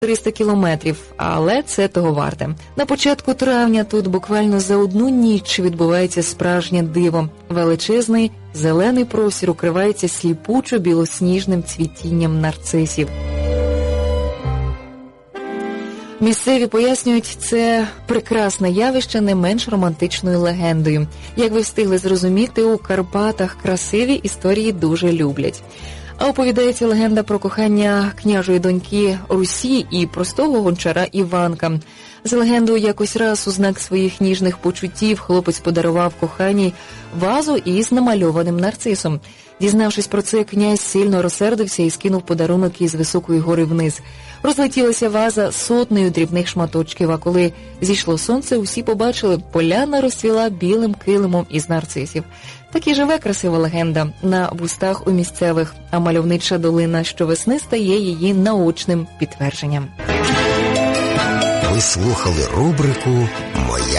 300 кілометрів, але це того варте. На початку травня тут буквально за одну ніч відбувається справжнє диво. Величезний зелений простір укривається сліпучо-білосніжним цвітінням нарцисів. Місцеві пояснюють, це прекрасне явище не менш романтичною легендою. Як ви встигли зрозуміти, у Карпатах красиві історії дуже люблять. А оповідається легенда про кохання княжої доньки Русі і простого гончара Іванка. За легендою, якось раз у знак своїх ніжних почуттів хлопець подарував коханій вазу із намальованим нарцисом. Дізнавшись про це, князь сильно розсердився і скинув подарунок із високої гори вниз. Розлетілася ваза сотнею дрібних шматочків, а коли зійшло сонце, усі побачили, поляна розцвіла білим килимом із нарцисів. Так і живе красива легенда на вустах у місцевих, а мальовнича долина щовесни стає її наочним підтвердженням. Ви слухали рубрику «Моя